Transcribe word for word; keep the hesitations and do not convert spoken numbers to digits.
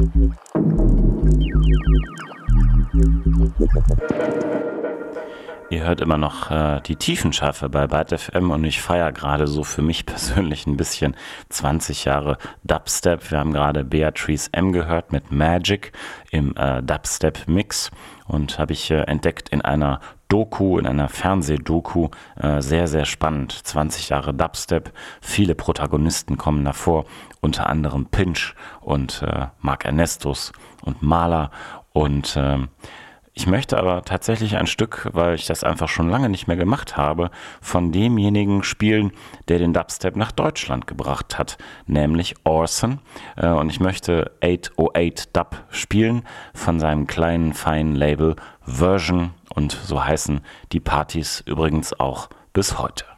Ihr hört immer noch äh, die Tiefenschärfe bei Byte F M und ich feiere gerade so für mich persönlich ein bisschen zwanzig Jahre Dubstep. Wir haben gerade Beatrice M gehört mit Magic im äh, Dubstep-Mix und habe ich äh, entdeckt in einer Doku, in einer Fernsehdoku, äh, sehr, sehr spannend. zwanzig Jahre Dubstep, viele Protagonisten kommen davor, unter anderem Pinch und äh, Mark Ernestus und Mahler und äh, ich möchte aber tatsächlich ein Stück, weil ich das einfach schon lange nicht mehr gemacht habe, von demjenigen spielen, der den Dubstep nach Deutschland gebracht hat, nämlich Orson. Und ich möchte achthundertacht Dub spielen von seinem kleinen, feinen Label Version und so heißen die Partys übrigens auch bis heute.